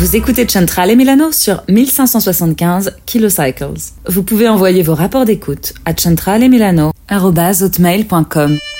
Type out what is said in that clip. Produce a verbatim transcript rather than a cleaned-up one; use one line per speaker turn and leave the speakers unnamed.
Vous écoutez Centrale et Milano sur mille cinq cent soixante-quinze kilocycles. Vous pouvez envoyer vos rapports d'écoute à centrale et milano arobase hotmail point com.